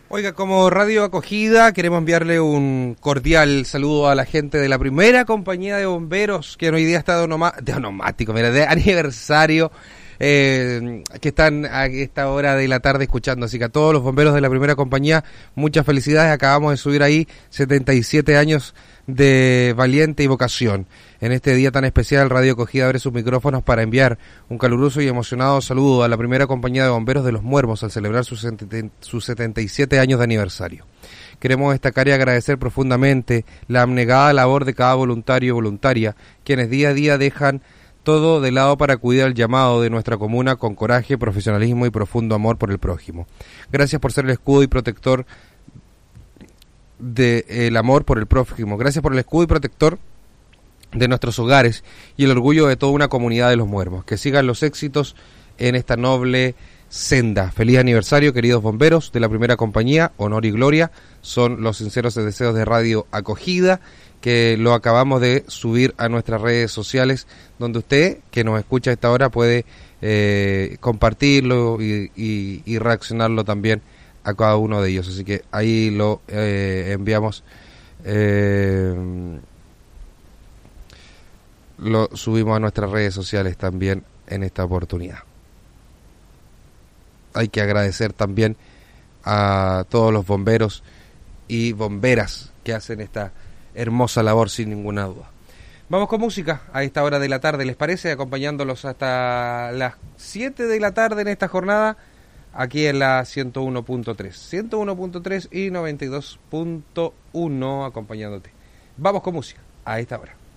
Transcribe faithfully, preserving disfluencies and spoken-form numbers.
Oiga, como Radio Acogida queremos enviarle un cordial saludo a la gente de la primera compañía de bomberos que hoy día está de, onoma, de onomático, mira, de aniversario, eh, que están a esta hora de la tarde escuchando. Así que a todos los bomberos de la primera compañía, muchas felicidades. Acabamos de subir ahí setenta y siete años de valiente y vocación. En este día tan especial, Radio Acogida abre sus micrófonos para enviar un caluroso y emocionado saludo a la primera compañía de bomberos de Los Muermos al celebrar sus, sus setenta y siete años de aniversario. Queremos destacar y agradecer profundamente la abnegada labor de cada voluntario y voluntaria, quienes día a día dejan todo de lado para acudir al llamado de nuestra comuna con coraje, profesionalismo y profundo amor por el prójimo. Gracias por ser el escudo y protector del amor por el prójimo. Gracias por el escudo y protector de nuestros hogares y el orgullo de toda una comunidad de Los Muermos. Que sigan los éxitos en esta noble senda. Feliz aniversario, queridos bomberos de la primera compañía. Honor y gloria son los sinceros deseos de Radio Acogida, que lo acabamos de subir a nuestras redes sociales, donde usted, que nos escucha a esta hora, puede eh, compartirlo y, y, y reaccionarlo también a cada uno de ellos. Así que ahí lo eh, enviamos, eh, lo subimos a nuestras redes sociales también en esta oportunidad. Hay que agradecer también a todos los bomberos y bomberas que hacen esta hermosa labor, sin ninguna duda. Vamos con música a esta hora de la tarde, ¿les parece? Acompañándolos hasta las siete de la tarde en esta jornada, aquí en la ciento uno punto tres. ciento uno punto tres y noventa y dos punto uno acompañándote. Vamos con música a esta hora.